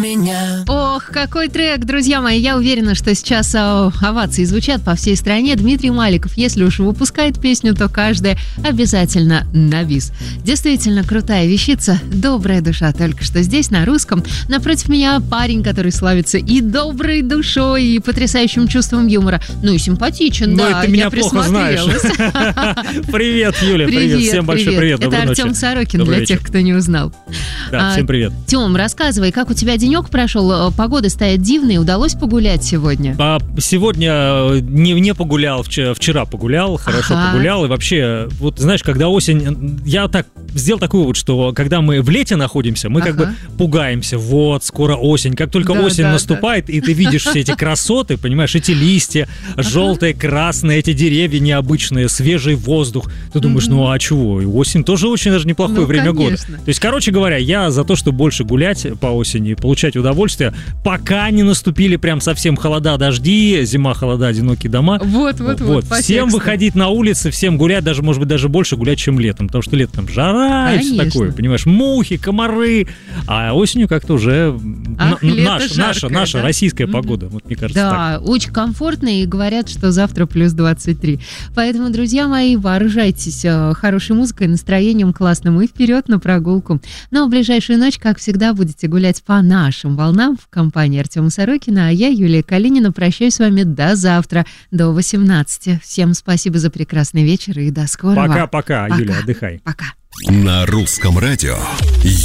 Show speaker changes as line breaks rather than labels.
Ох, какой трек, друзья мои. Я уверена, что сейчас овации звучат по всей стране. Дмитрий Маликов, если уж выпускает песню, то каждая обязательно на бис. Действительно крутая вещица. Добрая душа только что здесь, на русском. Напротив меня парень, который славится и доброй душой, и потрясающим чувством юмора. Ну и симпатичен, да.
Ты меня плохо знаешь. Привет, Юля. Привет. Всем большой привет.
Это Артем Сорокин, для тех, кто не узнал.
Да, всем привет.
Тём, рассказывай, как у тебя денек прошел? Погода стоит дивная, удалось погулять сегодня?
Сегодня не погулял, вчера погулял, хорошо погулял. И вообще, вот знаешь, когда осень, я так сделал такой вывод, что когда мы в лете находимся, мы как бы пугаемся, вот, скоро осень. Как только осень наступает, и ты видишь все эти красоты, понимаешь, эти листья, желтые, красные, эти деревья необычные, свежий воздух, ты думаешь, ну а чего? Осень тоже очень даже неплохое время года. То есть, короче говоря, я за то, чтобы больше гулять по осени, получать удовольствие, пока не наступили прям совсем холода, дожди, зима, холода, одинокие дома. Вот. Всем выходить на улицы, всем гулять, даже, может быть, даже больше гулять, чем летом, потому что летом жара и все такое, понимаешь, мухи, комары, а осенью как-то уже наша российская погода, вот мне кажется так.
Да, очень комфортно, и говорят, что завтра плюс 23. Поэтому, друзья мои, вооружайтесь хорошей музыкой, настроением классным и вперед на прогулку. Но в ближайшую ночь, как всегда, будете гулять по нашим волнам в компании Артема Сорокина, а я, Юлия Калинина, прощаюсь с вами до завтра, до 18. Всем спасибо за прекрасный вечер и до скорого.
Пока, Юля, отдыхай.
Пока.
На русском радио